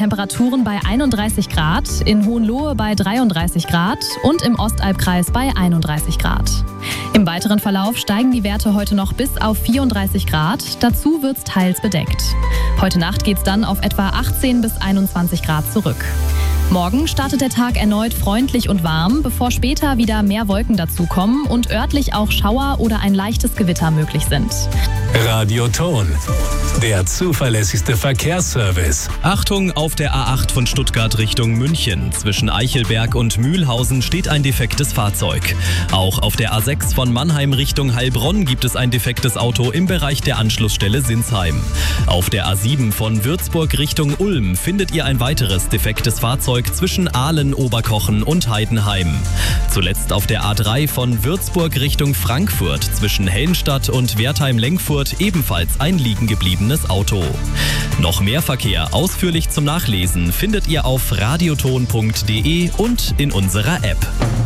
Temperaturen bei 31 Grad, in Hohenlohe bei 33 Grad und im Ostalbkreis bei 31 Grad. Im weiteren Verlauf steigen die Werte heute noch bis auf 34 Grad. Dazu wird es teils bedeckt. Heute Nacht geht es dann auf etwa 18 bis 21 Grad zurück. Morgen startet der Tag erneut freundlich und warm, bevor später wieder mehr Wolken dazukommen und örtlich auch Schauer oder ein leichtes Gewitter möglich sind. Radioton, der zuverlässigste Verkehrsservice. Achtung, auf der A8 von Stuttgart Richtung München. Zwischen Eichelberg und Mühlhausen steht ein defektes Fahrzeug. Auch auf der A6 von Mannheim Richtung Heilbronn gibt es ein defektes Auto im Bereich der Anschlussstelle Sinsheim. Auf der A7 von Würzburg Richtung Ulm findet ihr ein weiteres defektes Fahrzeug zwischen Aalen, Oberkochen und Heidenheim. Zuletzt auf der A3 von Würzburg Richtung Frankfurt zwischen Helmstadt und Wertheim-Lenkfurt ebenfalls ein liegen gebliebenes Auto. Noch mehr Verkehr ausführlich zum Nachlesen findet ihr auf radioton.de und in unserer App.